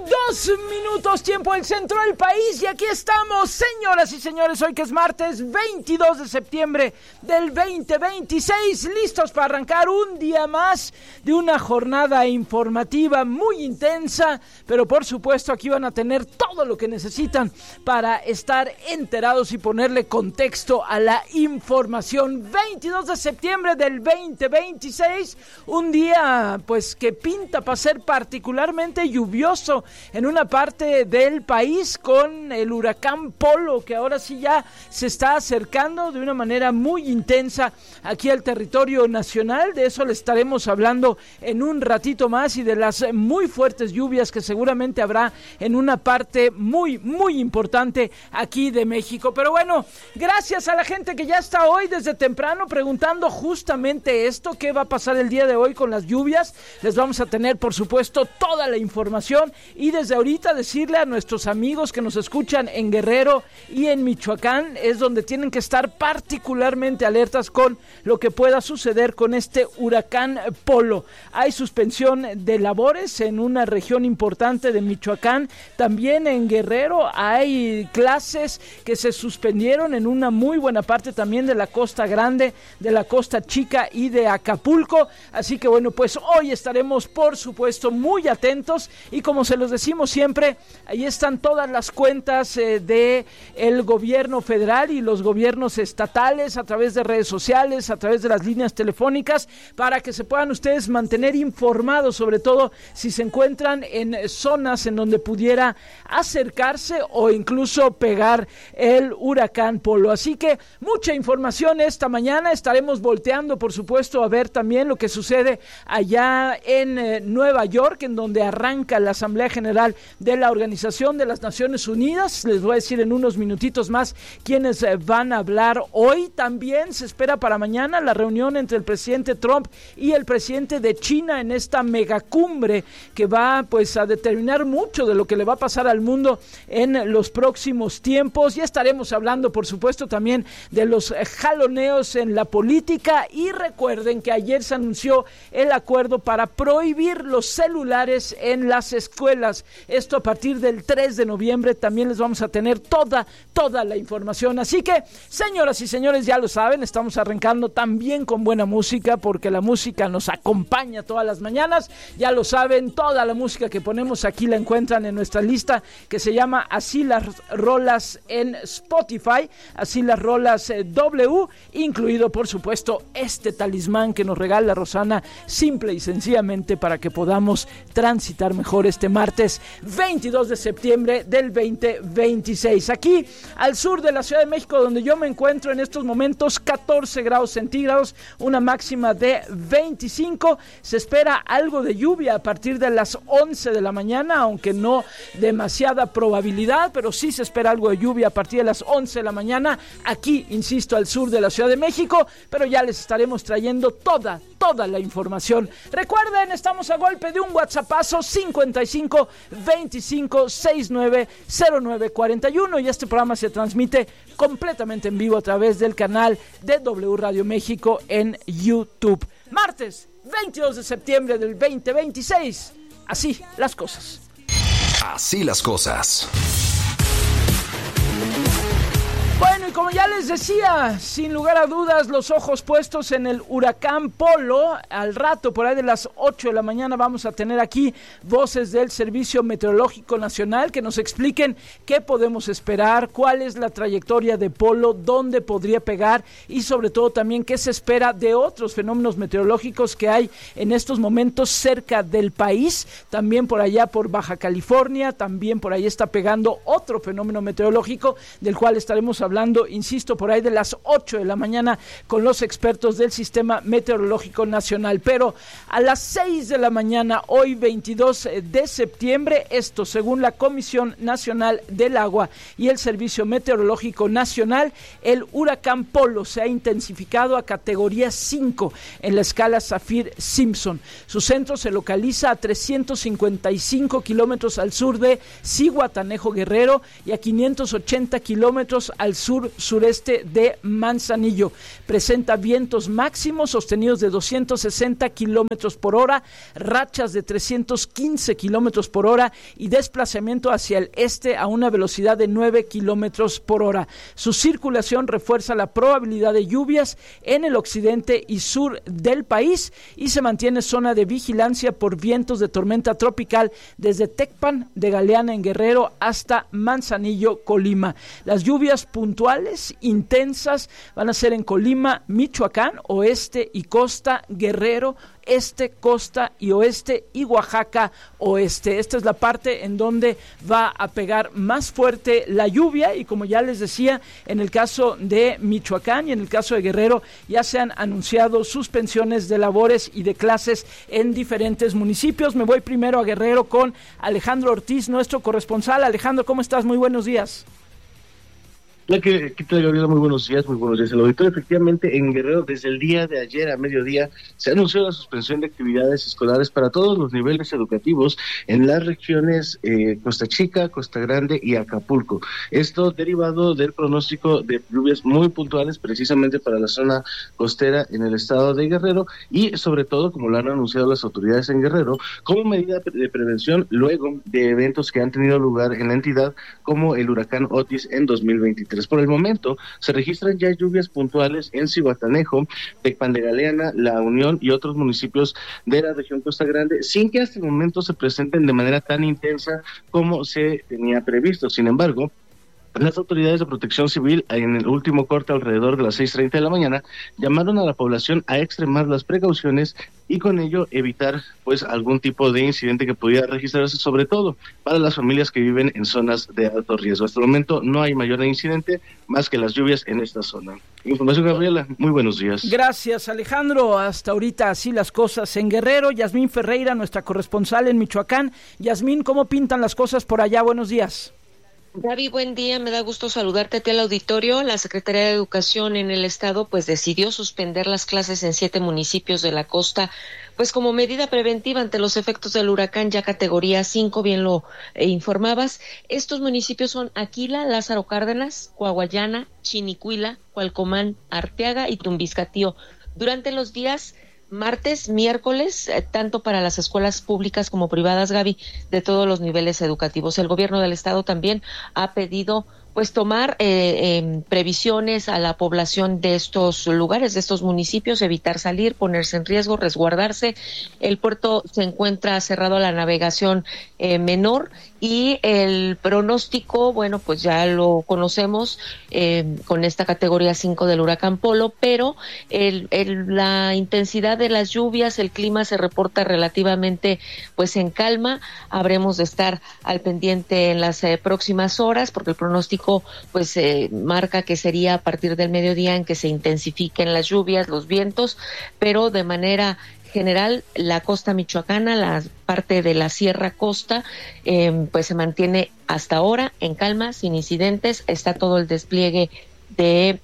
2 minutos, tiempo del centro del país, y aquí estamos, señoras y señores, hoy que es martes 22 de septiembre del 2026, listos para arrancar un día más de una jornada informativa muy intensa, pero por supuesto aquí van a tener todo lo que necesitan para estar enterados y ponerle contexto a la información. 22 de septiembre del 2026, un día pues que pinta para ser particularmente lluvioso en una parte del país, con el huracán Polo, que ahora sí ya se está acercando de una manera muy intensa aquí al territorio nacional. De eso le estaremos hablando en un ratito más, y de las muy fuertes lluvias que seguramente habrá en una parte muy importante aquí de México. Pero bueno, gracias a la gente que ya está hoy desde temprano preguntando justamente esto, qué va a pasar el día de hoy con las lluvias. Les vamos a tener, por supuesto, toda la información, y desde ahorita decirle a nuestros amigos que nos escuchan en Guerrero y en Michoacán, es donde tienen que estar particularmente alertas con lo que pueda suceder con este huracán Polo. Hay suspensión de labores en una región importante de Michoacán, también en Guerrero hay clases que se suspendieron en una muy buena parte también de la Costa Grande, de la Costa Chica y de Acapulco. Así que bueno, pues hoy estaremos por supuesto muy atentos, y como se los decimos siempre, ahí están todas las cuentas de el gobierno federal y los gobiernos estatales, a través de redes sociales, a través de las líneas telefónicas, para que se puedan ustedes mantener informados, sobre todo si se encuentran en zonas en donde pudiera acercarse o incluso pegar el huracán Polo. Así que mucha información esta mañana. Estaremos volteando, por supuesto, a ver también lo que sucede allá en Nueva York, en donde arranca la Asamblea General de la Organización de las Naciones Unidas. Les voy a decir en unos minutitos más quiénes van a hablar hoy. También se espera para mañana la reunión entre el presidente Trump y el presidente de China en esta megacumbre que va pues a determinar mucho de lo que le va a pasar al mundo en los próximos tiempos. Y estaremos hablando, por supuesto, también de los jaloneos en la política. Y recuerden que ayer se anunció el acuerdo para prohibir los celulares en las escuelas. Esto a partir del 3 de noviembre. También les vamos a tener toda la información. Así que, señoras y señores, ya lo saben, estamos arrancando también con buena música, porque la música nos acompaña todas las mañanas. Ya lo saben, toda la música que ponemos aquí la encuentran en nuestra lista que se llama Así las Rolas en Spotify, Así las Rolas W, incluido por supuesto este talismán que nos regala Rosana, simple y sencillamente para que podamos transitar mejor este martes 22 de septiembre del 2026. Aquí al sur de la Ciudad de México, donde yo me encuentro en estos momentos, 14 grados centígrados, una máxima de 25. Se espera algo de lluvia a partir de las 11 de la mañana, aunque no demasiada probabilidad, pero sí se espera algo de lluvia a partir de las 11 de la mañana, aquí, insisto, al sur de la Ciudad de México, pero ya les estaremos trayendo toda la información. Recuerden, estamos a golpe de un WhatsAppazo, 55 25 69 09 41, y este programa se transmite completamente en vivo a través del canal de W Radio México en YouTube. Martes 22 de septiembre del 2026, así las cosas. Así las cosas. Bueno, y como ya les decía, sin lugar a dudas, los ojos puestos en el huracán Polo. Al rato, por ahí de las 8 de la mañana, vamos a tener aquí voces del Servicio Meteorológico Nacional que nos expliquen qué podemos esperar, cuál es la trayectoria de Polo, dónde podría pegar, y sobre todo también qué se espera de otros fenómenos meteorológicos que hay en estos momentos cerca del país. También por allá por Baja California, también por ahí está pegando otro fenómeno meteorológico del cual estaremos hablando, insisto, por ahí de las 8 de la mañana con los expertos del Sistema Meteorológico Nacional. Pero a las 6 de la mañana, hoy 22 de septiembre, esto según la Comisión Nacional del Agua y el Servicio Meteorológico Nacional, el huracán Polo se ha intensificado a categoría 5 en la escala Saffir-Simpson. Su centro se localiza a 355 kilómetros al sur de Zihuatanejo, Guerrero, y a 580 kilómetros al sur sur-sureste de Manzanillo. Presenta vientos máximos sostenidos de 260 kilómetros por hora, rachas de 315 kilómetros por hora y desplazamiento hacia el este a una velocidad de 9 kilómetros por hora. Su circulación refuerza la probabilidad de lluvias en el occidente y sur del país y se mantiene zona de vigilancia por vientos de tormenta tropical desde Tecpan de Galeana en Guerrero hasta Manzanillo, Colima. Las lluvias puntuales intensas van a ser en Colima, Michoacán, oeste y costa, Guerrero, este, costa y oeste, y Oaxaca oeste. Esta es la parte en donde va a pegar más fuerte la lluvia, y como ya les decía, en el caso de Michoacán y en el caso de Guerrero ya se han anunciado suspensiones de labores y de clases en diferentes municipios. Me voy primero a Guerrero con Alejandro Ortiz, nuestro corresponsal. Alejandro, ¿cómo estás? Muy buenos días. ¿Qué tal, Gabriela? Muy buenos días al auditorio. Efectivamente, en Guerrero, desde el día de ayer a mediodía, se anunció la suspensión de actividades escolares para todos los niveles educativos en las regiones Costa Chica, Costa Grande y Acapulco. Esto derivado del pronóstico de lluvias muy puntuales, precisamente para la zona costera en el estado de Guerrero, y sobre todo, como lo han anunciado las autoridades en Guerrero, como medida de prevención luego de eventos que han tenido lugar en la entidad, como el huracán Otis en 2023. Por el momento, se registran ya lluvias puntuales en Zihuatanejo, Tecpan de Galeana, La Unión y otros municipios de la región Costa Grande, sin que hasta el momento se presenten de manera tan intensa como se tenía previsto. Sin embargo, las autoridades de protección civil, en el último corte alrededor de las 6:30 de la mañana, llamaron a la población a extremar las precauciones y con ello evitar algún tipo de incidente que pudiera registrarse, sobre todo para las familias que viven en zonas de alto riesgo. Hasta el momento no hay mayor incidente más que las lluvias en esta zona. Información, Gabriela, muy buenos días. Gracias, Alejandro. Hasta ahorita así las cosas en Guerrero. Yasmín Ferreira, nuestra corresponsal en Michoacán. Yasmín, ¿cómo pintan las cosas por allá? Buenos días. Gaby, buen día, me da gusto saludarte a ti al auditorio. La Secretaría de Educación en el estado decidió suspender las clases en 7 municipios de la costa, como medida preventiva ante los efectos del huracán ya categoría 5, bien lo informabas. Estos municipios son Aquila, Lázaro Cárdenas, Coahuayana, Chinicuila, Cualcomán, Arteaga y Tumbiscatío. Durante los días martes, miércoles, tanto para las escuelas públicas como privadas, Gaby, de todos los niveles educativos. El gobierno del estado también ha pedido tomar previsiones a la población de estos lugares, de estos municipios, evitar salir, ponerse en riesgo, resguardarse. El puerto se encuentra cerrado a la navegación menor y el pronóstico, ya lo conocemos con esta categoría 5 del huracán Polo, pero la intensidad de las lluvias, el clima se reporta relativamente en calma. Habremos de estar al pendiente en las próximas horas porque el pronóstico marca que sería a partir del mediodía en que se intensifiquen las lluvias, los vientos, pero de manera general la costa michoacana, la parte de la Sierra Costa, se mantiene hasta ahora en calma, sin incidentes. Está todo el despliegue de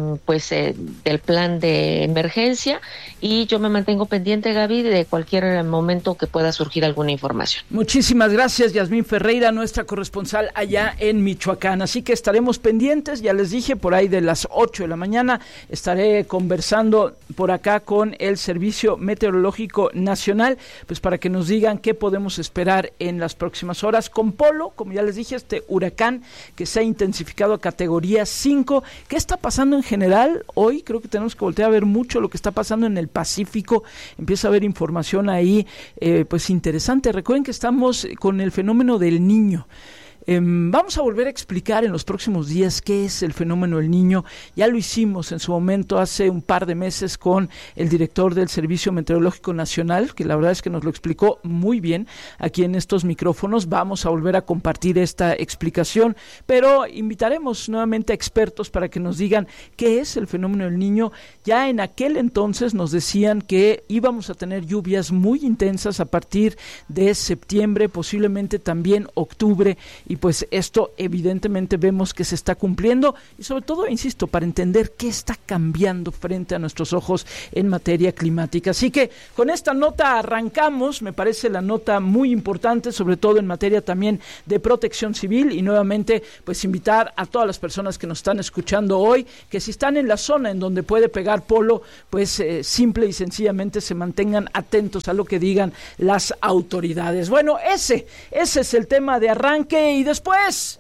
del plan de emergencia y yo me mantengo pendiente, Gaby, de cualquier momento que pueda surgir alguna información. Muchísimas gracias, Yasmín Ferreira, nuestra corresponsal allá en Michoacán. Así que estaremos pendientes, ya les dije, por ahí de las 8 de la mañana estaré conversando por acá con el Servicio Meteorológico Nacional, para que nos digan qué podemos esperar en las próximas horas con Polo, como ya les dije, este huracán que se ha intensificado a categoría 5. ¿Qué está pasando en general? Hoy creo que tenemos que voltear a ver mucho lo que está pasando en el Pacífico. Empieza a haber información ahí, interesante. Recuerden que estamos con el fenómeno del Niño. Vamos a volver a explicar en los próximos días qué es el fenómeno del Niño. Ya lo hicimos en su momento hace un par de meses con el director del Servicio Meteorológico Nacional, que la verdad es que nos lo explicó muy bien aquí en estos micrófonos. Vamos a volver a compartir esta explicación, pero invitaremos nuevamente a expertos para que nos digan qué es el fenómeno del Niño. Ya en aquel entonces nos decían que íbamos a tener lluvias muy intensas a partir de septiembre, posiblemente también octubre, y pues esto evidentemente vemos que se está cumpliendo y sobre todo, insisto, para entender qué está cambiando frente a nuestros ojos en materia climática. Así que con esta nota arrancamos, me parece la nota muy importante, sobre todo en materia también de protección civil, y nuevamente pues invitar a todas las personas que nos están escuchando hoy, que si están en la zona en donde puede pegar polo, pues simple y sencillamente se mantengan atentos a lo que digan las autoridades. Bueno, ese es el tema de arranque, y después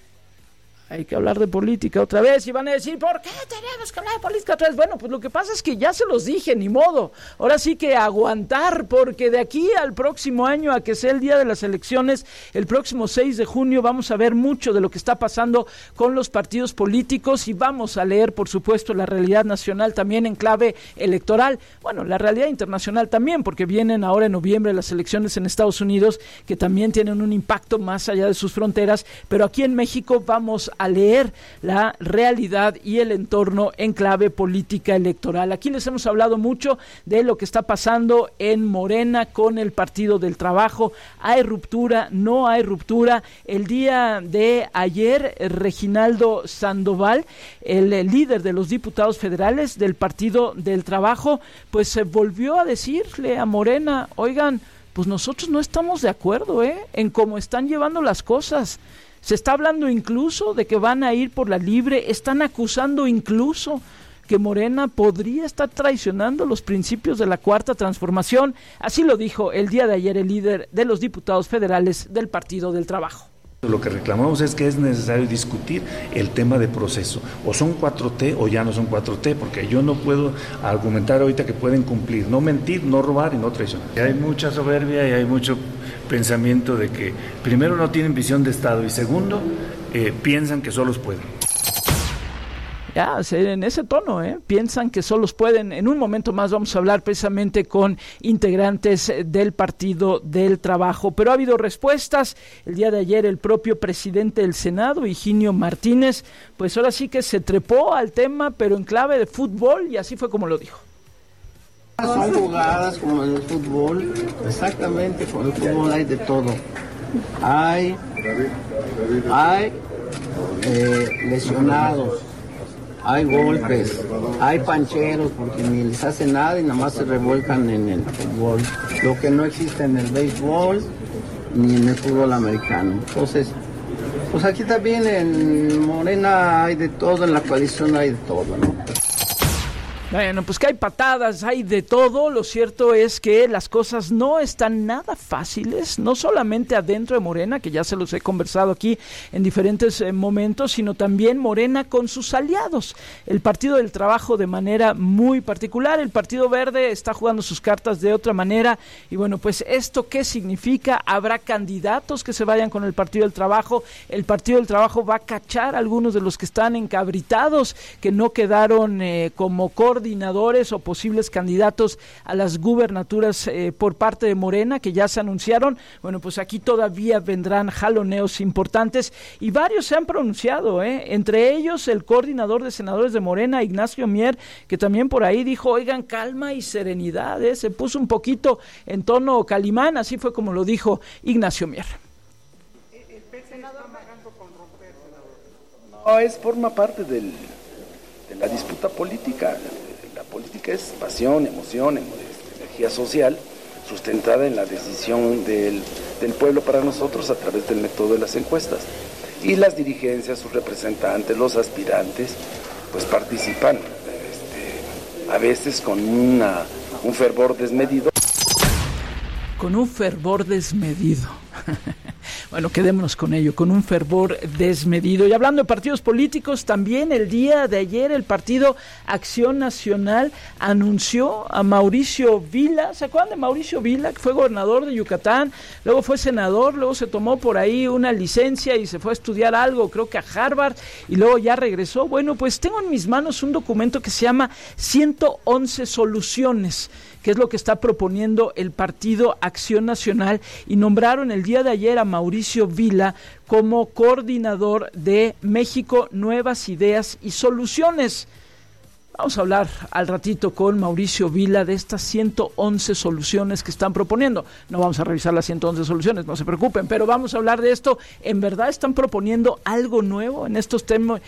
hay que hablar de política otra vez, y van a decir, ¿por qué tenemos que hablar de política otra vez? Bueno, pues lo que pasa es que ya se los dije, ni modo. Ahora sí que aguantar, porque de aquí al próximo año, a que sea el día de las elecciones, el próximo 6 de junio, vamos a ver mucho de lo que está pasando con los partidos políticos, y vamos a leer, por supuesto, la realidad nacional también en clave electoral. Bueno, la realidad internacional también, porque vienen ahora en noviembre las elecciones en Estados Unidos, que también tienen un impacto más allá de sus fronteras, pero aquí en México vamos a leer la realidad y el entorno en clave política electoral. Aquí les hemos hablado mucho de lo que está pasando en Morena con el Partido del Trabajo. ¿Hay ruptura? ¿No hay ruptura? El día de ayer, Reginaldo Sandoval, el líder de los diputados federales del Partido del Trabajo, pues se volvió a decirle a Morena, oigan, pues nosotros no estamos de acuerdo en cómo están llevando las cosas. Se está hablando incluso de que van a ir por la libre, están acusando incluso que Morena podría estar traicionando los principios de la Cuarta Transformación. Así lo dijo el día de ayer el líder de los diputados federales del Partido del Trabajo. Lo que reclamamos es que es necesario discutir el tema de proceso. O son 4T o ya no son 4T, porque yo no puedo argumentar ahorita que pueden cumplir, no mentir, no robar y no traicionar. Hay mucha soberbia y hay mucho pensamiento de que primero no tienen visión de Estado y segundo piensan que solos pueden. Ya, en ese tono, piensan que solos pueden. En un momento más vamos a hablar precisamente con integrantes del Partido del Trabajo, pero ha habido respuestas. El día de ayer el propio presidente del Senado, Higinio Martínez, pues ahora sí que se trepó al tema, pero en clave de fútbol, y así fue como lo dijo. Son jugadas como en el fútbol, exactamente, con el fútbol hay de todo. Hay lesionados, hay golpes, hay pancheros porque ni les hace nada y nada más se revuelcan en el fútbol. Lo que no existe en el béisbol ni en el fútbol americano. Entonces, pues aquí también en Morena hay de todo, en la coalición hay de todo, ¿no? Bueno, pues que hay patadas, hay de todo. Lo cierto es que las cosas no están nada fáciles, no solamente adentro de Morena, que ya se los he conversado aquí en diferentes momentos, sino también Morena con sus aliados. El Partido del Trabajo de manera muy particular, el Partido Verde está jugando sus cartas de otra manera. Y bueno, pues ¿esto qué significa? Habrá candidatos que se vayan con el Partido del Trabajo. El Partido del Trabajo va a cachar a algunos de los que están encabritados, que no quedaron como coordinadores o posibles candidatos a las gubernaturas por parte de Morena, que ya se anunciaron. Bueno, pues aquí todavía vendrán jaloneos importantes y varios se han pronunciado, entre ellos el coordinador de senadores de Morena, Ignacio Mier, que también por ahí dijo, oigan, calma y serenidad, se puso un poquito en tono Calimán, así fue como lo dijo Ignacio Mier. No, forma parte de la disputa política. La política es pasión, emoción, energía social, sustentada en la decisión del pueblo para nosotros a través del método de las encuestas. Y las dirigencias, sus representantes, los aspirantes, pues participan a veces con un fervor desmedido. Con un fervor desmedido. Bueno, quedémonos con ello, con un fervor desmedido. Y hablando de partidos políticos, también el día de ayer el Partido Acción Nacional anunció a Mauricio Vila. ¿Se acuerdan de Mauricio Vila, que fue gobernador de Yucatán, luego fue senador, luego se tomó por ahí una licencia y se fue a estudiar algo, creo que a Harvard, y luego ya regresó? Bueno, pues tengo en mis manos un documento que se llama 111 Soluciones, que es lo que está proponiendo el Partido Acción Nacional, y nombraron el día de ayer a Mauricio Vila como coordinador de México Nuevas Ideas y Soluciones. Vamos a hablar al ratito con Mauricio Vila de estas 111 soluciones que están proponiendo. No vamos a revisar las 111 soluciones, no se preocupen, pero vamos a hablar de esto. ¿En verdad están proponiendo algo nuevo en estos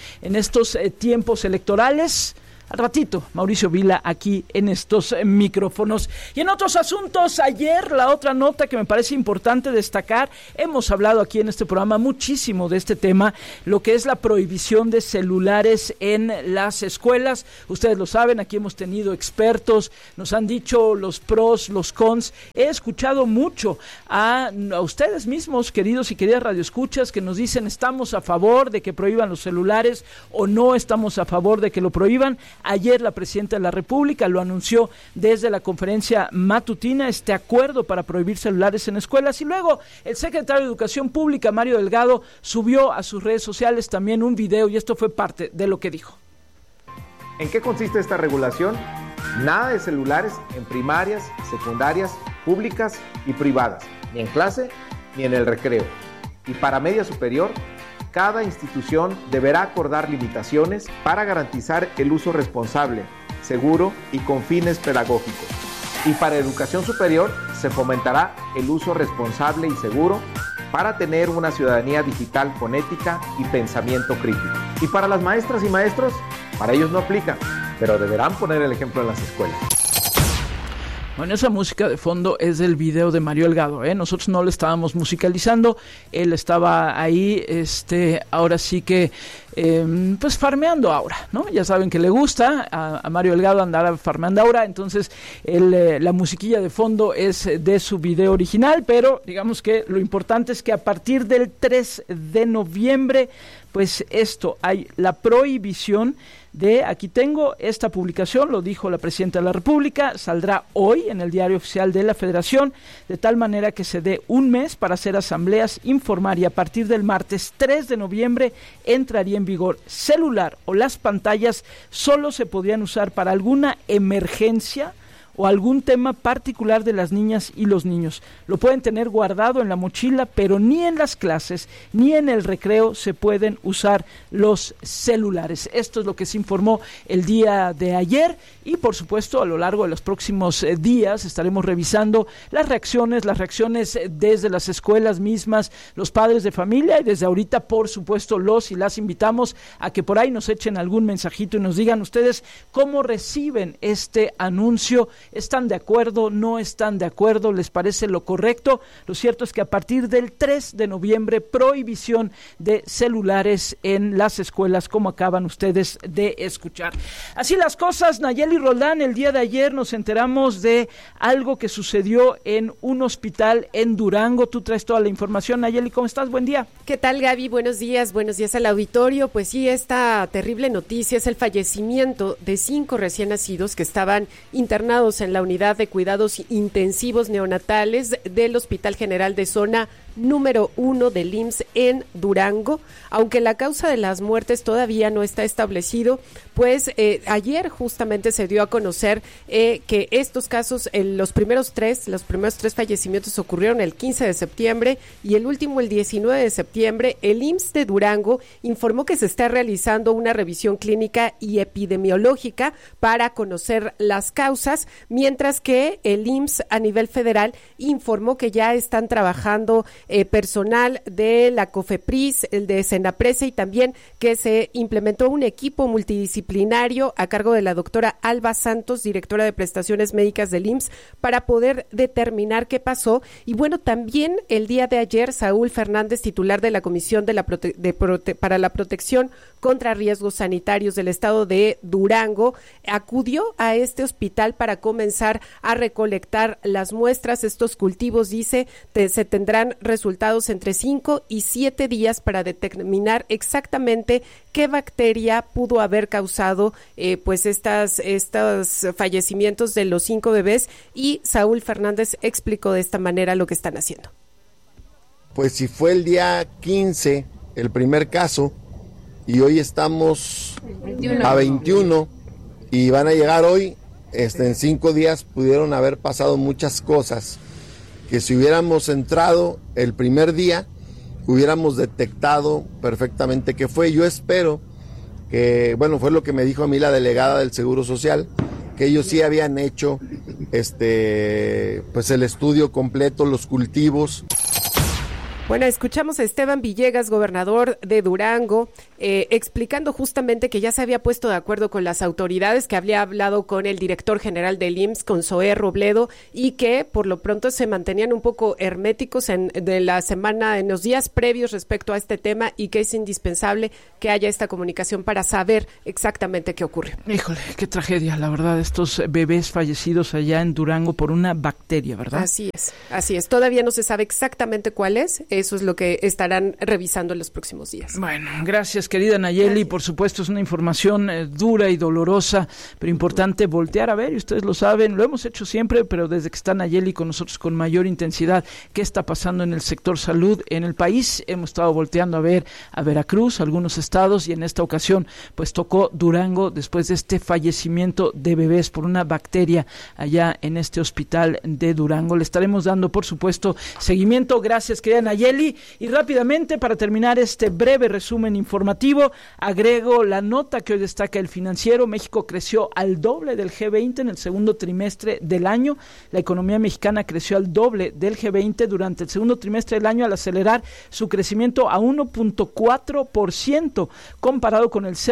tiempos electorales? Al ratito, Mauricio Vila aquí en estos micrófonos. Y en otros asuntos, ayer la otra nota que me parece importante destacar, hemos hablado aquí en este programa muchísimo de este tema, lo que es la prohibición de celulares en las escuelas. Ustedes lo saben, aquí hemos tenido expertos, nos han dicho los pros, los cons. He escuchado mucho a ustedes mismos, queridos y queridas radioescuchas, que nos dicen estamos a favor de que prohíban los celulares o no estamos a favor de que lo prohíban. Ayer la presidenta de la República lo anunció desde la conferencia matutina, este acuerdo para prohibir celulares en escuelas, y luego el secretario de Educación Pública, Mario Delgado, subió a sus redes sociales también un video y esto fue parte de lo que dijo. ¿En qué consiste esta regulación? Nada de celulares en primarias, secundarias, públicas y privadas, ni en clase ni en el recreo. Y para media superior, cada institución deberá acordar limitaciones para garantizar el uso responsable, seguro y con fines pedagógicos. Y para educación superior se fomentará el uso responsable y seguro para tener una ciudadanía digital con ética y pensamiento crítico. Y para las maestras y maestros, para ellos no aplica, pero deberán poner el ejemplo en las escuelas. Bueno, esa música de fondo es del video de Mario Delgado, Nosotros no lo estábamos musicalizando, él estaba ahí, ahora sí que, pues farmeando ahora, ¿no? Ya saben que le gusta a Mario Delgado andar farmeando ahora, entonces la musiquilla de fondo es de su video original, pero digamos que lo importante es que a partir del 3 de noviembre, pues hay la prohibición de, aquí tengo esta publicación, lo dijo la presidenta de la República, saldrá hoy en el Diario Oficial de la Federación, de tal manera que se dé un mes para hacer asambleas, informar, y a partir del martes 3 de noviembre entraría en vigor. Celular o las pantallas solo se podrían usar para alguna emergencia o algún tema particular de las niñas y los niños. Lo pueden tener guardado en la mochila, pero ni en las clases ni en el recreo se pueden usar los celulares. Esto es lo que se informó el día de ayer y por supuesto a lo largo de los próximos días estaremos revisando las reacciones desde las escuelas mismas, los padres de familia, y desde ahorita por supuesto los y las invitamos a que por ahí nos echen algún mensajito y nos digan ustedes cómo reciben este anuncio. ¿Están de acuerdo? ¿No están de acuerdo? ¿Les parece lo correcto? Lo cierto es que a partir del 3 de noviembre, prohibición de celulares en las escuelas, como acaban ustedes de escuchar. Así las cosas, Nayeli Roldán, el día de ayer nos enteramos de algo que sucedió en un hospital en Durango. Tú traes toda la información, Nayeli, ¿cómo estás? Buen día. ¿Qué tal, Gaby? Buenos días al auditorio. Pues sí, esta terrible noticia es el fallecimiento de 5 recién nacidos que estaban internados en la unidad de cuidados intensivos neonatales del Hospital General de Zona número 1 del IMSS en Durango. Aunque la causa de las muertes todavía no está establecido, pues ayer justamente se dio a conocer que estos casos, los primeros tres fallecimientos ocurrieron el 15 de septiembre y el último el 19 de septiembre. El IMSS de Durango informó que se está realizando una revisión clínica y epidemiológica para conocer las causas, mientras que el IMSS a nivel federal informó que ya están trabajando personal de la COFEPRIS, el de Senapresa, y también que se implementó un equipo multidisciplinario a cargo de la doctora Alba Santos, directora de prestaciones médicas del IMSS, para poder determinar qué pasó. Y bueno, también el día de ayer, Saúl Fernández, titular de la Comisión para la Protección contra Riesgos Sanitarios del Estado de Durango, acudió a este hospital para comenzar a recolectar las muestras. Estos cultivos, dice, se tendrán resultados entre 5 y 7 días para determinar exactamente qué bacteria pudo haber causado pues estos fallecimientos de los 5 bebés, y Saúl Fernández explicó de esta manera lo que están haciendo. Pues si fue el día 15 el primer caso y hoy estamos a 21 y van a llegar hoy, en 5 días pudieron haber pasado muchas cosas que si hubiéramos entrado el primer día hubiéramos detectado perfectamente qué fue. Yo espero que, bueno, fue lo que me dijo a mí la delegada del Seguro Social, que ellos sí habían hecho pues el estudio completo, los cultivos. Bueno, escuchamos a Esteban Villegas, gobernador de Durango, explicando justamente que ya se había puesto de acuerdo con las autoridades, que había hablado con el director general del IMSS, con Zoé Robledo, y que por lo pronto se mantenían un poco herméticos en los días previos respecto a este tema, y que es indispensable que haya esta comunicación para saber exactamente qué ocurre. Híjole, qué tragedia, la verdad, estos bebés fallecidos allá en Durango por una bacteria, ¿verdad? Así es. Todavía no se sabe exactamente cuál es. Eso es lo que estarán revisando en los próximos días. Bueno, gracias, querida Nayeli. Gracias. Por supuesto, es una información dura y dolorosa, pero importante voltear a ver, y ustedes lo saben, lo hemos hecho siempre, pero desde que está Nayeli con nosotros con mayor intensidad, qué está pasando en el sector salud en el país. Hemos estado volteando a ver a Veracruz, algunos estados, y en esta ocasión pues tocó Durango después de este fallecimiento de bebés por una bacteria allá en este hospital de Durango. Le estaremos dando, por supuesto, seguimiento. Gracias, querida Nayeli. Y rápidamente, para terminar este breve resumen informativo, agrego la nota que hoy destaca el Financiero. México creció al doble del G20 en el segundo trimestre del año. La economía mexicana creció al doble del G20 durante el segundo trimestre del año, al acelerar su crecimiento a 1.4%, comparado con el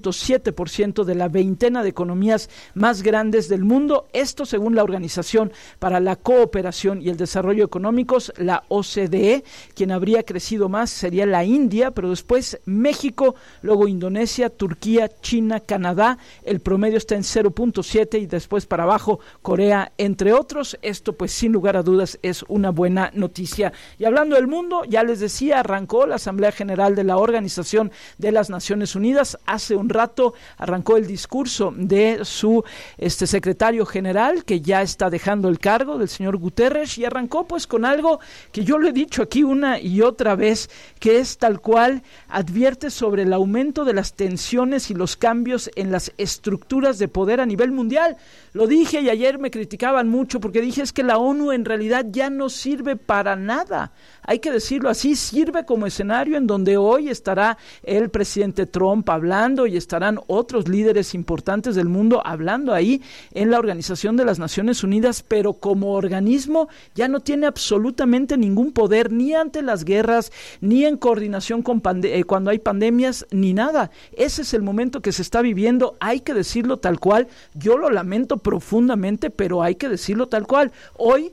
0.7% de la veintena de economías más grandes del mundo. Esto según la Organización para la Cooperación y el Desarrollo Económicos, la OCDE. Quien habría crecido más sería la India, pero después México, luego Indonesia, Turquía, China, Canadá. El promedio está en 0.7 y después para abajo Corea, entre otros. Esto pues sin lugar a dudas es una buena noticia. Y hablando del mundo, ya les decía, arrancó la Asamblea General de la Organización de las Naciones Unidas. Hace un rato arrancó el discurso de su secretario general, que ya está dejando el cargo, del señor Guterres, y arrancó pues con algo que yo le he dicho aquí una y otra vez, que es tal cual, advierte sobre el aumento de las tensiones y los cambios en las estructuras de poder a nivel mundial. Lo dije y ayer me criticaban mucho porque dije es que la ONU en realidad ya no sirve para nada. Hay que decirlo así, sirve como escenario en donde hoy estará el presidente Trump hablando y estarán otros líderes importantes del mundo hablando ahí en la Organización de las Naciones Unidas, pero como organismo ya no tiene absolutamente ningún poder, ni ante las guerras, ni en coordinación con cuando hay pandemias, ni nada. Ese es el momento que se está viviendo, hay que decirlo tal cual. Yo lo lamento profundamente, pero hay que decirlo tal cual. Hoy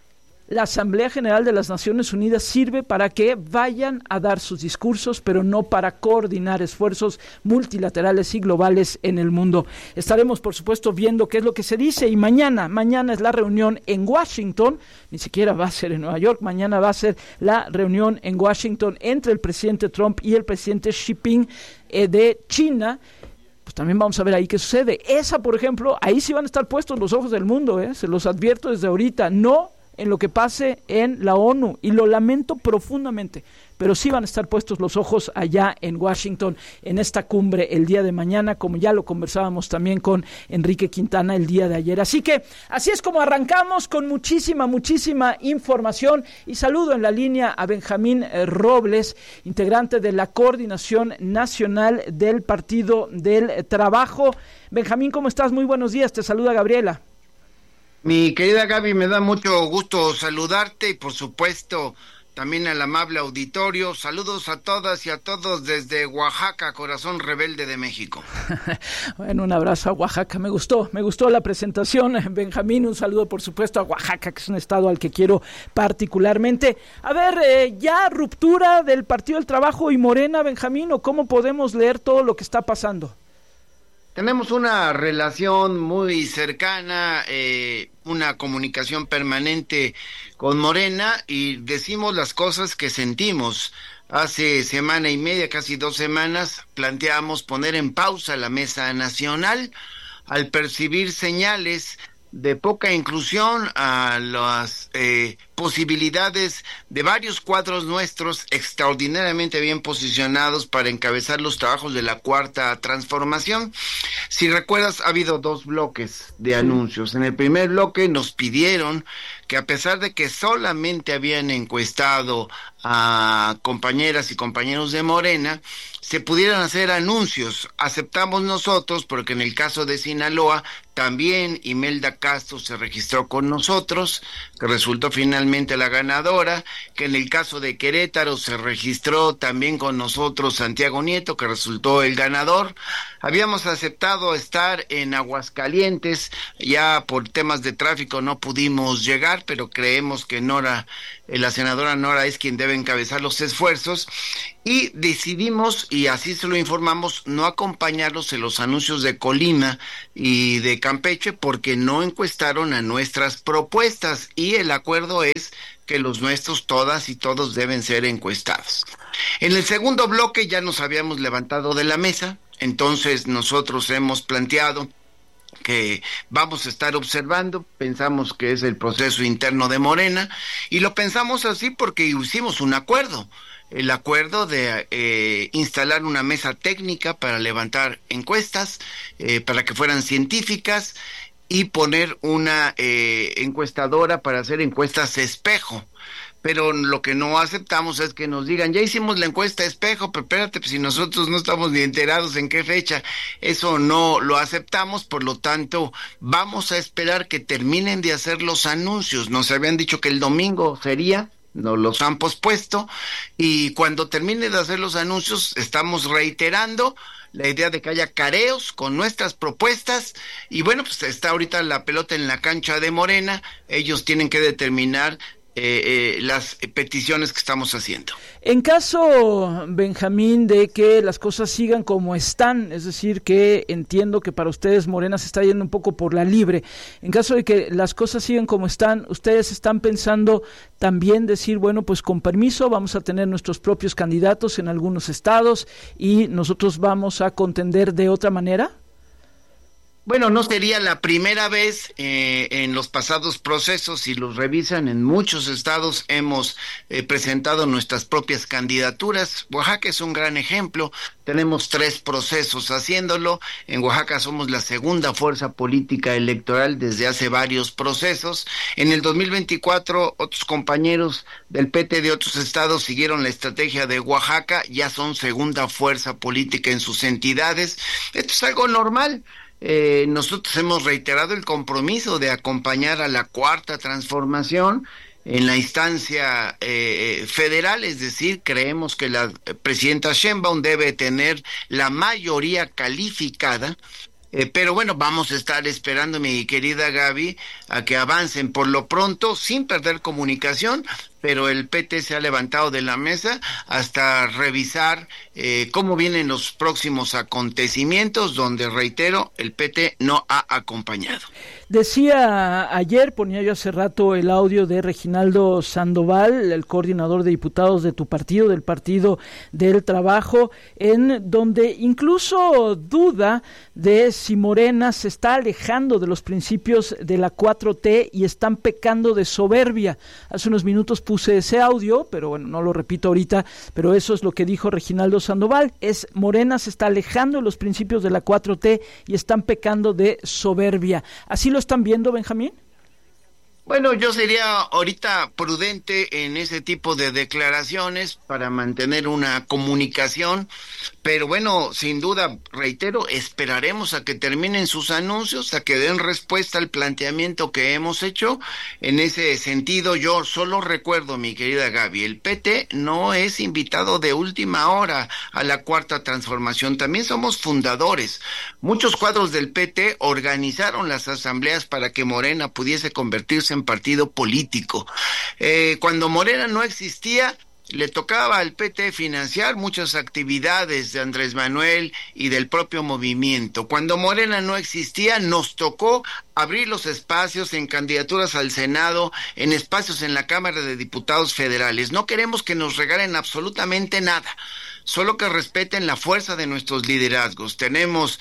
la Asamblea General de las Naciones Unidas sirve para que vayan a dar sus discursos, pero no para coordinar esfuerzos multilaterales y globales en el mundo. Estaremos, por supuesto, viendo qué es lo que se dice, y mañana es la reunión en Washington, ni siquiera va a ser en Nueva York, mañana va a ser la reunión en Washington entre el presidente Trump y el presidente Xi Jinping de China. Pues también vamos a ver ahí qué sucede. Esa, por ejemplo, ahí sí van a estar puestos los ojos del mundo, se los advierto desde ahorita, no en lo que pase en la ONU, y lo lamento profundamente, pero sí van a estar puestos los ojos allá en Washington, en esta cumbre el día de mañana, como ya lo conversábamos también con Enrique Quintana el día de ayer. Así que así es como arrancamos, con muchísima información, y saludo en la línea a Benjamín Robles, integrante de la Coordinación Nacional del Partido del Trabajo. Benjamín, ¿cómo estás? Muy buenos días, te saluda Gabriela. Mi querida Gaby, me da mucho gusto saludarte y por supuesto también al amable auditorio. Saludos a todas y a todos desde Oaxaca, corazón rebelde de México. Bueno, un abrazo a Oaxaca. Me gustó la presentación, Benjamín. Un saludo, por supuesto, a Oaxaca, que es un estado al que quiero particularmente. A ver, ya ruptura del Partido del Trabajo y Morena, Benjamín, ¿o cómo podemos leer todo lo que está pasando? Tenemos una relación muy cercana, una comunicación permanente con Morena, y decimos las cosas que sentimos. Hace semana y media, casi 2 semanas, planteamos poner en pausa la Mesa Nacional al percibir señales de poca inclusión a las posibilidades de varios cuadros nuestros extraordinariamente bien posicionados para encabezar los trabajos de la Cuarta Transformación. Si recuerdas, ha habido 2 bloques de anuncios. En el primer bloque nos pidieron que a pesar de que solamente habían encuestado a compañeras y compañeros de Morena, se pudieran hacer anuncios. Aceptamos nosotros, porque en el caso de Sinaloa, también Imelda Castro se registró con nosotros, que resultó finalmente la ganadora, que en el caso de Querétaro se registró también con nosotros Santiago Nieto, que resultó el ganador. Habíamos aceptado estar en Aguascalientes, ya por temas de tráfico no pudimos llegar, pero creemos que Nora, la senadora Nora, es quien debe encabezar los esfuerzos, y decidimos, y así se lo informamos, no acompañarlos en los anuncios de Colima y de Campeche porque no encuestaron a nuestras propuestas, y el acuerdo es que los nuestros, todas y todos, deben ser encuestados. En el segundo bloque ya nos habíamos levantado de la mesa, entonces nosotros hemos planteado que vamos a estar observando, pensamos que es el proceso interno de Morena, y lo pensamos así porque hicimos un acuerdo, el acuerdo de instalar una mesa técnica para levantar encuestas, para que fueran científicas, y poner una encuestadora para hacer encuestas espejo. Pero lo que no aceptamos es que nos digan, ya hicimos la encuesta espejo, pero espérate, pues si nosotros no estamos ni enterados en qué fecha, eso no lo aceptamos, por lo tanto, vamos a esperar que terminen de hacer los anuncios. Nos habían dicho que el domingo sería, nos los han pospuesto, y cuando termine de hacer los anuncios, estamos reiterando la idea de que haya careos con nuestras propuestas, y bueno, pues está ahorita la pelota en la cancha de Morena, ellos tienen que determinar las peticiones que estamos haciendo. En caso, Benjamín, de que las cosas sigan como están, es decir, que entiendo que para ustedes Morena se está yendo un poco por la libre, en caso de que las cosas sigan como están, ¿ustedes están pensando también decir, bueno, pues con permiso vamos a tener nuestros propios candidatos en algunos estados y nosotros vamos a contender de otra manera? Bueno, no sería la primera vez en los pasados procesos, si los revisan, en muchos estados hemos presentado nuestras propias candidaturas. Oaxaca es un gran ejemplo, tenemos 3 procesos haciéndolo, en Oaxaca somos la segunda fuerza política electoral desde hace varios procesos. En el 2024 otros compañeros del PT de otros estados siguieron la estrategia de Oaxaca, ya son segunda fuerza política en sus entidades. Esto es algo normal. Nosotros hemos reiterado el compromiso de acompañar a la Cuarta Transformación en la instancia federal, es decir, creemos que la presidenta Sheinbaum debe tener la mayoría calificada, pero bueno, vamos a estar esperando, mi querida Gaby, a que avancen por lo pronto, sin perder comunicación, pero el PT se ha levantado de la mesa hasta revisar cómo vienen los próximos acontecimientos, donde, reitero, el PT no ha acompañado. Decía ayer, ponía yo hace rato el audio de Reginaldo Sandoval, el coordinador de diputados de tu partido, del Partido del Trabajo, en donde incluso duda de si Morena se está alejando de los principios de la 4T y están pecando de soberbia. Hace unos minutos puse ese audio, pero bueno, no lo repito ahorita, pero eso es lo que dijo Reginaldo Sandoval, es Morena se está alejando de los principios de la 4T y están pecando de soberbia. ¿Así lo están viendo, Benjamín? Bueno, yo sería ahorita prudente en ese tipo de declaraciones para mantener una comunicación, pero bueno, sin duda, reitero, esperaremos a que terminen sus anuncios, a que den respuesta al planteamiento que hemos hecho. En ese sentido, yo solo recuerdo, mi querida Gaby, el PT no es invitado de última hora a la Cuarta Transformación, también somos fundadores. Muchos cuadros del PT organizaron las asambleas para que Morena pudiese convertirse en partido político. Cuando Morena no existía, le tocaba al PT financiar muchas actividades de Andrés Manuel y del propio movimiento. Cuando Morena no existía, nos tocó abrir los espacios en candidaturas al Senado, en espacios en la Cámara de Diputados Federales. No queremos que nos regalen absolutamente nada, solo que respeten la fuerza de nuestros liderazgos. Tenemos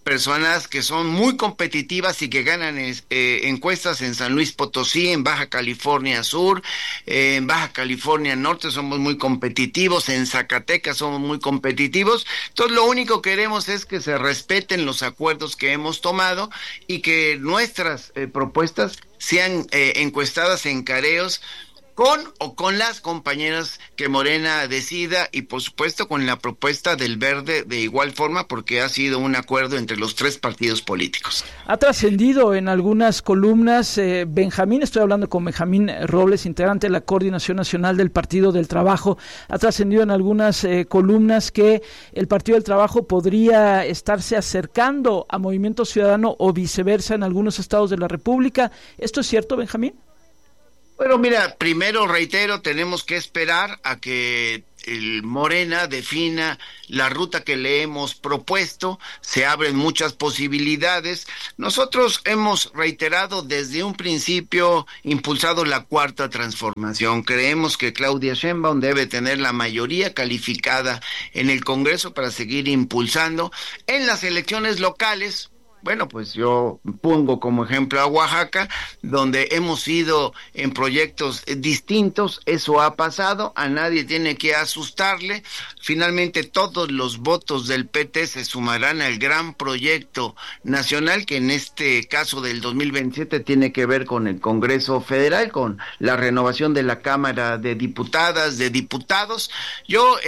personas que son muy competitivas y que ganan encuestas en San Luis Potosí, en Baja California Sur, en Baja California Norte somos muy competitivos, en Zacatecas somos muy competitivos. Entonces lo único que queremos es que se respeten los acuerdos que hemos tomado y que nuestras propuestas sean encuestadas en careos con o con las compañeras que Morena decida, y por supuesto con la propuesta del Verde de igual forma, porque ha sido un acuerdo entre los 3 partidos políticos. Ha trascendido en algunas columnas, estoy hablando con Benjamín Robles, integrante de la Coordinación Nacional del Partido del Trabajo, ha trascendido en algunas columnas que el Partido del Trabajo podría estarse acercando a Movimiento Ciudadano o viceversa en algunos estados de la República. ¿Esto es cierto, Benjamín? Bueno, mira, primero reitero, tenemos que esperar a que el Morena defina la ruta que le hemos propuesto. Se abren muchas posibilidades. Nosotros hemos reiterado desde un principio, impulsado la cuarta transformación. Creemos que Claudia Sheinbaum debe tener la mayoría calificada en el Congreso para seguir impulsando. En las elecciones locales, bueno, pues yo pongo como ejemplo a Oaxaca, donde hemos ido en proyectos distintos. Eso ha pasado, a nadie tiene que asustarle. Finalmente todos los votos del PT se sumarán al gran proyecto nacional, que en este caso del 2027 tiene que ver con el Congreso Federal, con la renovación de la Cámara de Diputadas, de Diputados. Yo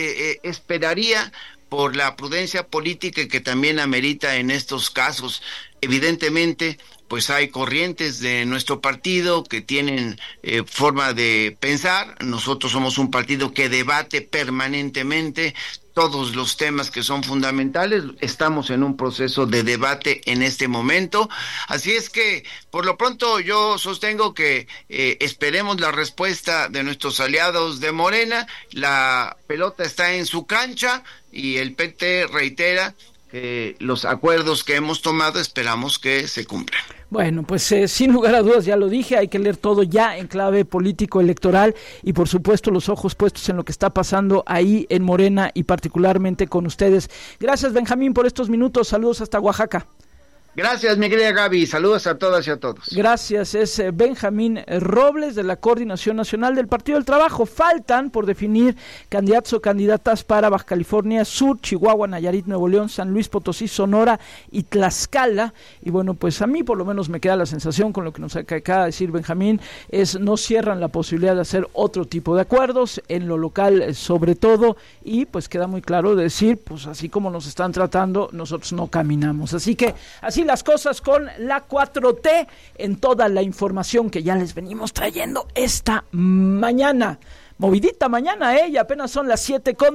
esperaría, por la prudencia política que también amerita en estos casos. Evidentemente, pues hay corrientes de nuestro partido que tienen forma de pensar. Nosotros somos un partido que debate permanentemente todos los temas que son fundamentales. Estamos en un proceso de debate en este momento. Así es que, por lo pronto, yo sostengo que esperemos la respuesta de nuestros aliados de Morena. La pelota está en su cancha y el PT reitera que los acuerdos que hemos tomado esperamos que se cumplan. Bueno, pues sin lugar a dudas, ya lo dije, hay que leer todo ya en clave político-electoral y por supuesto los ojos puestos en lo que está pasando ahí en Morena y particularmente con ustedes. Gracias, Benjamín, por estos minutos. Saludos hasta Oaxaca. Gracias, mi querida Gaby. Saludos a todas y a todos. Gracias. Es Benjamín Robles, de la Coordinación Nacional del Partido del Trabajo. Faltan por definir candidatos o candidatas para Baja California Sur, Chihuahua, Nayarit, Nuevo León, San Luis Potosí, Sonora y Tlaxcala. Y bueno, pues a mí por lo menos me queda la sensación, con lo que nos acaba de decir Benjamín, es no cierran la posibilidad de hacer otro tipo de acuerdos, en lo local sobre todo, y pues queda muy claro de decir, pues así como nos están tratando, nosotros no caminamos. Así que así las cosas con la 4T en toda la información que ya les venimos trayendo esta mañana. Movidita mañana, y apenas son las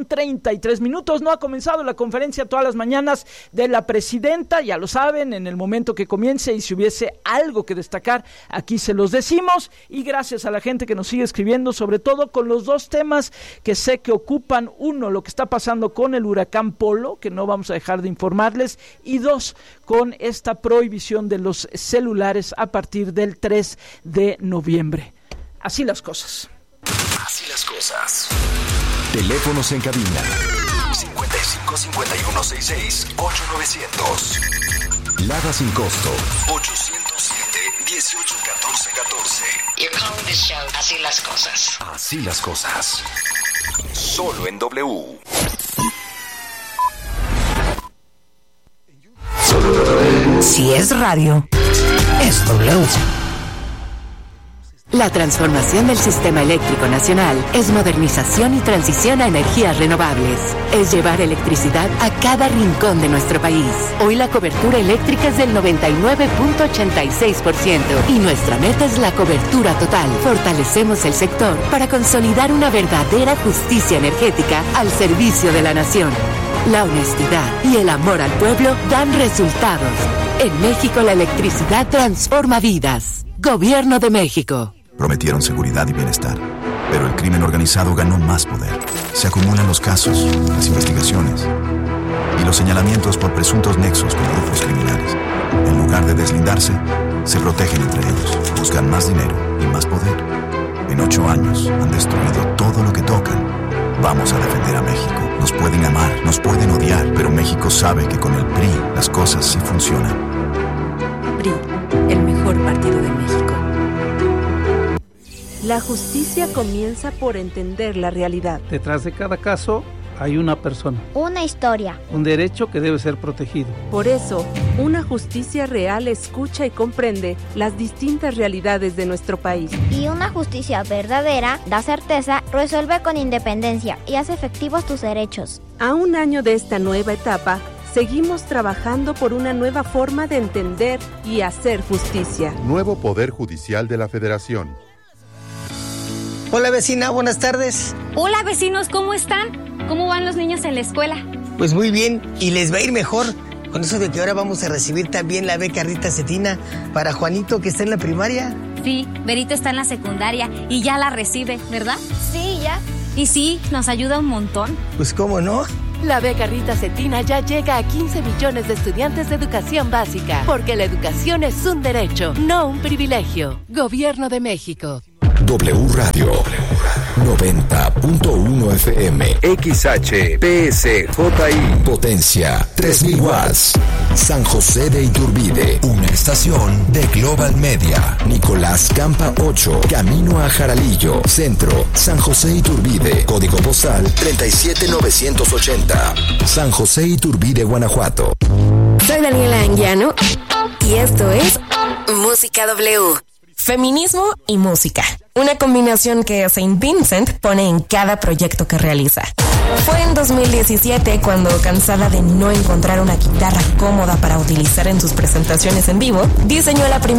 7:33. No ha comenzado la conferencia todas las mañanas de la presidenta, ya lo saben, en el momento que comience, y si hubiese algo que destacar, aquí se los decimos, y gracias a la gente que nos sigue escribiendo, sobre todo con los dos temas que sé que ocupan: uno, lo que está pasando con el huracán Polo, que no vamos a dejar de informarles, y dos, con esta prohibición de los celulares a partir del 3 de noviembre. Así las cosas. Así las cosas. Teléfonos en cabina 55 51 66 8900. Lada sin costo 807 18 14 14. You're calling this show Así las cosas. Así las cosas. Solo en W. Si es radio, es W. La transformación del sistema eléctrico nacional es modernización y transición a energías renovables. Es llevar electricidad a cada rincón de nuestro país. Hoy la cobertura eléctrica es del 99.86% y nuestra meta es la cobertura total. Fortalecemos el sector para consolidar una verdadera justicia energética al servicio de la nación. La honestidad y el amor al pueblo dan resultados. En México la electricidad transforma vidas. Gobierno de México. Prometieron seguridad y bienestar, pero el crimen organizado ganó más poder. Se acumulan los casos, las investigaciones y los señalamientos por presuntos nexos con grupos criminales. En lugar de deslindarse, se protegen entre ellos, buscan más dinero y más poder. En 8 años han destruido todo lo que tocan. Vamos a defender a México. Nos pueden amar, nos pueden odiar, pero México México sabe que con el PRI las cosas sí funcionan. PRI, el mejor partido de México. La justicia comienza por entender la realidad. Detrás de cada caso hay una persona. Una historia. Un derecho que debe ser protegido. Por eso, una justicia real escucha y comprende las distintas realidades de nuestro país. Y una justicia verdadera da certeza, resuelve con independencia y hace efectivos tus derechos. A un año de esta nueva etapa, seguimos trabajando por una nueva forma de entender y hacer justicia. Nuevo Poder Judicial de la Federación. Hola vecina, buenas tardes. Hola vecinos, ¿cómo están? ¿Cómo van los niños en la escuela? Pues muy bien, y les va a ir mejor con eso de que ahora vamos a recibir también la beca Rita Cetina para Juanito, que está en la primaria. Sí, Berito está en la secundaria y ya la recibe, ¿verdad? Sí, ya. Y sí, nos ayuda un montón. Pues cómo no. La beca Rita Cetina ya llega a 15 millones de estudiantes de educación básica, porque la educación es un derecho, no un privilegio. Gobierno de México. W Radio 90.1 FM XHPSJI Potencia 3000 watts San José de Iturbide, una estación de Global Media. Nicolás Campa 8, camino a Jaralillo, Centro, San José Iturbide, código postal 37980, San José Iturbide, Guanajuato. Soy Daniela Anguiano y esto es Música W. Feminismo y música. Una combinación que Saint Vincent pone en cada proyecto que realiza. Fue en 2017 cuando, cansada de no encontrar una guitarra cómoda para utilizar en sus presentaciones en vivo, diseñó la primera